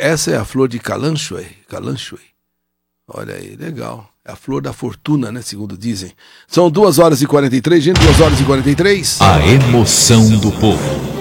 Essa é a flor de Calanchoe. Olha aí, legal. É a flor da fortuna, né? Segundo dizem. São 2h43, gente, 2h43. A emoção do povo.